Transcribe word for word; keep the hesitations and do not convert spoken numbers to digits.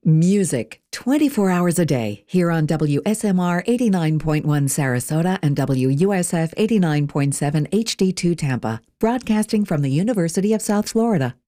Music, twenty-four hours a day, here on W S M R eighty-nine point one Sarasota and W U S F eighty-nine point seven H D two Tampa, broadcasting from the University of South Florida.